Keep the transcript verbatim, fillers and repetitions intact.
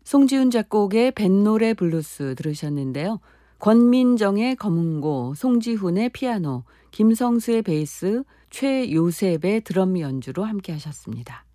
송지훈 작곡의 뱃노래 블루스 들으셨는데요. 권민정의 검은고, 송지훈의 피아노, 김성수의 베이스, 최요셉의 드럼 연주로 함께 하셨습니다.